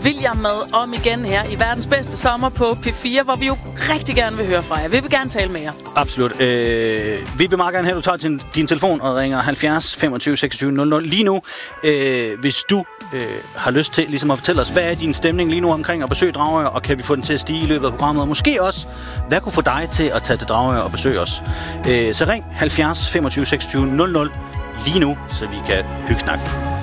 William med om igen her i verdens bedste sommer på P4, hvor vi jo rigtig gerne vil høre fra jer. Vi vil gerne tale med jer. Absolut. Vi vil meget gerne have, at du tager din telefon og ringer 70 25 26 00 lige nu. Hvis du har lyst til ligesom at fortælle os, hvad er din stemning lige nu omkring at besøge Dragør, og kan vi få den til at stige i løbet af programmet? Og måske også, hvad kunne få dig til at tage til Dragør og besøge os? Så ring 70 25 26 00 lige nu, så vi kan hygge snakke.